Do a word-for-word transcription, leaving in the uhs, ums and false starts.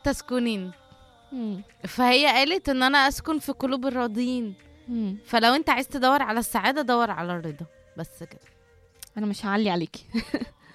تسكنين. مم. فهي قالت ان انا اسكن في قلوب الراضيين. مم. فلو انت عايز تدور على السعادة دور على الرضا، بس كده. انا مش هعلي عليكي.